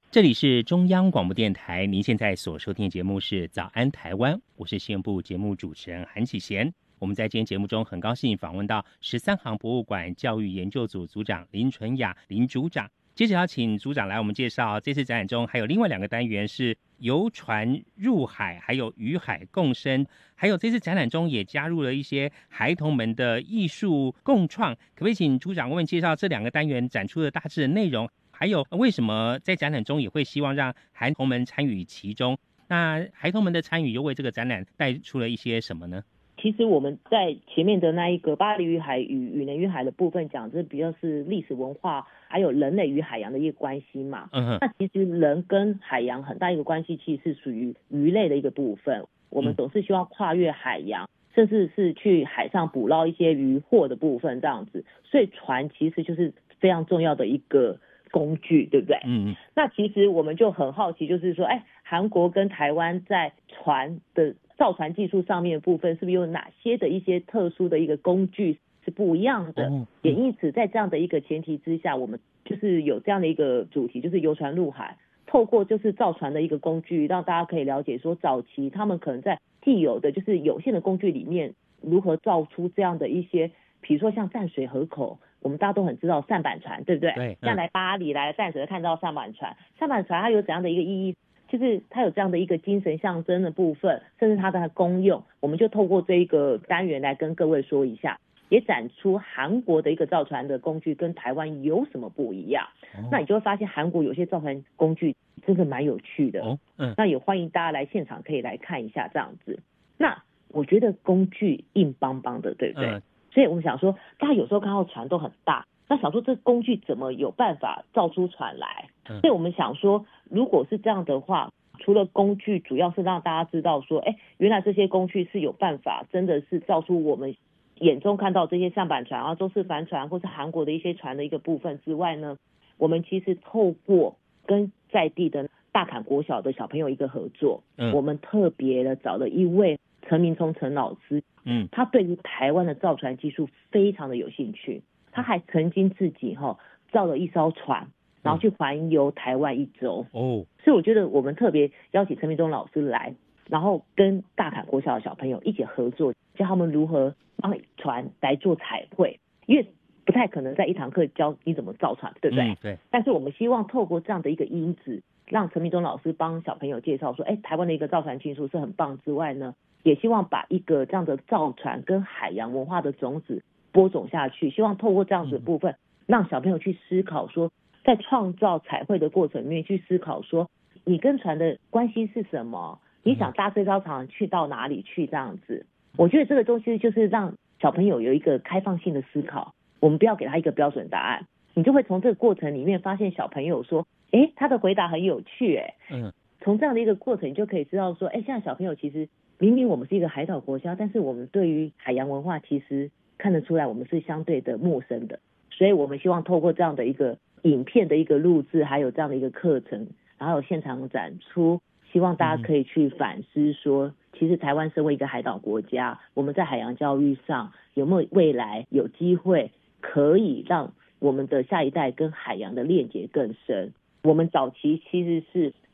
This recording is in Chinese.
这里是中央广播电台，您现在所收听的节目是早安台湾，我是新闻部节目主持人韩启贤。我们在今天节目中很高兴访问到13行博物馆教育研究组组长林纯雅林组长。接着要请组长来我们介绍这次展览中还有另外2个单元，是游船入海还有与海共生，还有这次展览中也加入了一些孩童们的艺术共创。可不可以请组长为我们介绍这2个单元展出的大致的内容，还有为什么在展览中也会希望让孩童们参与其中？那孩童们的参与又为这个展览带出了一些什么呢？ 其实我们在前面的那一个巴黎与海与人与海的部分讲，这比较是历史文化还有人类与海洋的一个关系嘛。那其实人跟海洋很大一个关系其实是属于鱼类的一个部分，我们总是希望跨越海洋，甚至是去海上捕捞一些渔获的部分这样子，所以船其实就是非常重要的一个工具，对不对？那其实我们就很好奇，就是说韩国跟台湾在船的造船技术上面的部分是不是有哪些的一些特殊的一个工具是不一样的？也因此在这样的一个前提之下，我们就是有这样的一个主题，就是游船入海，透过就是造船的一个工具，让大家可以了解说早期他们可能在既有的就是有限的工具里面如何造出这样的一些，比如说像淡水河口，我们大家都很知道舢板船，对不对？对，像来巴黎来淡水看到舢板船，舢板船它有怎样的一个意义？就是它有这样的一个精神象征的部分，甚至它的功用，我们就透过这一个单元来跟各位说一下，也展出韩国的一个造船的工具跟台湾有什么不一样。那你就会发现韩国有些造船工具真的蛮有趣的。那也欢迎大家来现场可以来看一下这样子。那我觉得工具硬邦邦的，对不对？所以我们想说，大家有时候看到船都很大，那想说这工具怎么有办法造出船来？所以我们想说，如果是这样的话，除了工具，主要是让大家知道说，原来这些工具是有办法，真的是造出我们眼中看到这些舢板船啊、舟式帆船或是韩国的一些船的一个部分之外呢，我们其实透过跟在地的大坎国小的小朋友一个合作，我们特别的找了一位陈明聪陈老师，他对于台湾的造船技术非常的有兴趣，他还曾经自己造了一艘船，然后去环游台湾1周。所以我觉得我们特别邀请陈明忠老师来，然后跟大坎国小的小朋友一起合作，教他们如何帮船来做彩绘，因为不太可能在一堂课教你怎么造船，对不对？对。但是我们希望透过这样的一个因子，让陈明忠老师帮小朋友介绍说，台湾的一个造船技术是很棒之外呢，也希望把一个这样的造船跟海洋文化的种子播种下去，希望透过这样子的部分，让小朋友去思考说，在创造彩绘的过程里面去思考说，你跟船的关系是什么？你想搭这艘船去到哪里去？这样子，我觉得这个东西就是让小朋友有一个开放性的思考，我们不要给他一个标准答案，你就会从这个过程里面发现小朋友说，他的回答很有趣，从这样的一个过程，你就可以知道说，现在小朋友其实明明我们是一个海岛国家，但是我们对于海洋文化其实看得出来我们是相对的陌生的，所以我们希望透过这样的一个影片的一个录制，还有这样的一个课程，然后有现场展出，希望大家可以去反思说，其实台湾身为一个海岛国家，我们在海洋教育上有没有未来有机会可以让我们的下一代跟海洋的链接更深。我们早期其实是